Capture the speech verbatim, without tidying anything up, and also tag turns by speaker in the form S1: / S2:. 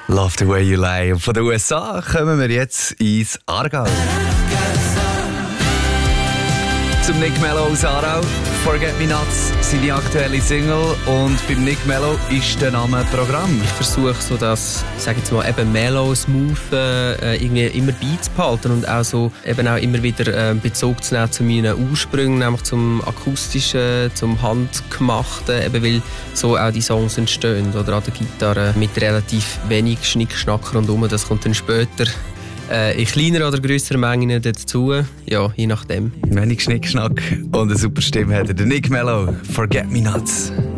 S1: Love the way you lie. Und von den U S A kommen wir jetzt ins Aargau. Zum Nick Mello aus Aarau. Forget Me Not, seine aktuelle Single. Und beim Nick Mello ist der Name Programm.
S2: Ich versuche so das, sag jetzt mal, eben Mellow, Smooth äh, irgendwie immer beizubehalten und auch so eben auch immer wieder äh, Bezug zu nehmen zu meinen Ursprüngen, nämlich zum akustischen, zum handgemachten, eben weil so auch die Songs entstehen oder an der Gitarre mit relativ wenig Schnickschnack rundherum. Das kommt dann später in kleineren oder grösseren Mengen dazu, ja, je nachdem.
S1: Wenig Schnickschnack und eine super Stimme hat er. Der Nick Mello, Forget Me Not.